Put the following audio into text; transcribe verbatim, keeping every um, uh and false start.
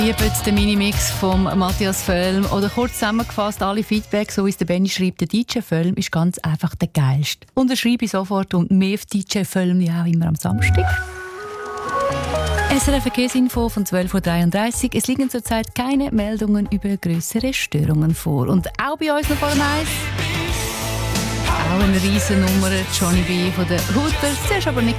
Liebt den Minimix von Matthias Völm. Oder kurz zusammengefasst, alle Feedback, so wie es der Benni schreibt, der D J Völm ist ganz einfach der geilste. Unterschreibe ich sofort und mehr auf D J Völm ja auch immer am Samstag. S R F Verkehrsinfo von zwölf Uhr dreiunddreißig. Es liegen zurzeit keine Meldungen über grössere Störungen vor. Und auch bei uns noch vor dem Eis. Auch eine riesen Nummer, Johnny B. von den Hooters. Zuerst aber Nick